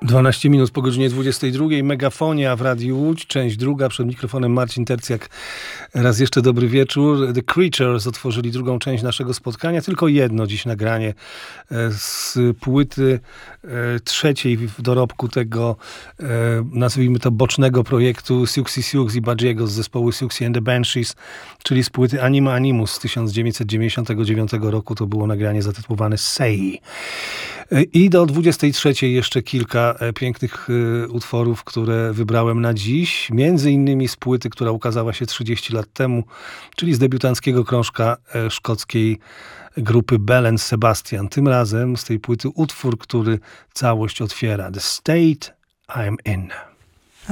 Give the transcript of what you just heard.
12 minut po godzinie 22. Megafonia w Radiu Łódź, część druga. Przed mikrofonem Marcin Tercjak. Raz jeszcze dobry wieczór. The Creatures otworzyli drugą część naszego spotkania. Tylko jedno dziś nagranie z płyty trzeciej w dorobku tego, nazwijmy to, bocznego projektu Siouxsie Sioux i Badgiego z zespołu Siouxsie and the Banshees, czyli z płyty Anima Animus z 1999 roku. To było nagranie zatytułowane Say. I do 23 jeszcze kilka pięknych utworów, które wybrałem na dziś. Między innymi z płyty, która ukazała się 30 lat temu, czyli z debiutanckiego krążka szkockiej grupy Bell and Sebastian. Tym razem z tej płyty utwór, który całość otwiera. The State I'm In.